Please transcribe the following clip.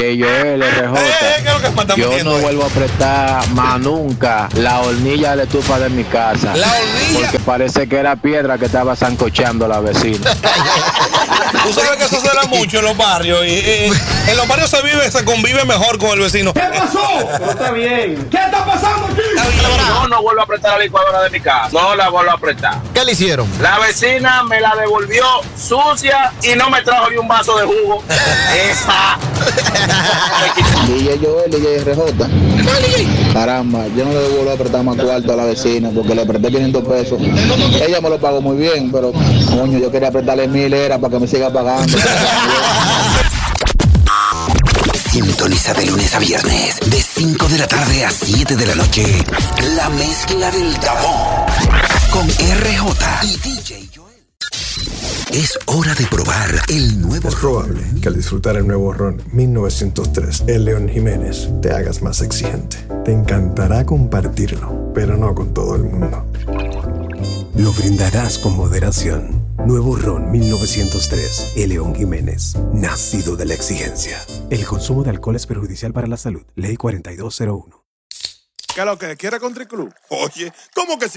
DJ Joel, RJ. Yo no vuelvo a apretar más nunca la hornilla de la estufa de mi casa. La hornilla. Porque parece que era piedra que estaba sancochando la vecina. Tú sabes que eso se da mucho en los barrios. Y en los barrios se convive mejor con el vecino. ¿Qué pasó? Pero está bien. ¿Qué está pasando aquí? Yo no vuelvo a apretar la licuadora de mi casa. No la vuelvo a apretar. ¿Qué le hicieron? La vecina me la devolvió sucia y no me trajo ni un vaso de jugo. Esa. DJ Joel, DJ RJ. Caramba, yo no le vuelvo a apretar más cuarto a la vecina porque le presté 500 pesos. Ella me lo pagó muy bien, pero coño, yo quería apretarle 1000 era para que me siga pagando. Sintoniza de lunes a viernes, de 5 de la tarde a 7 de la noche, La Mezcla del Tapón, con RJ y DJ Joel. Es hora de probar el nuevo Es probable que al disfrutar el nuevo ron 1903, el León Jiménez, te hagas más exigente. Te encantará compartirlo, pero no con todo el mundo. Lo brindarás con moderación. Nuevo ron 1903, el León Jiménez, nacido de la exigencia. El consumo de alcohol es perjudicial para la salud. Ley 4201. ¿Qué es lo que quiere Country Club? Oye, ¿cómo que sí?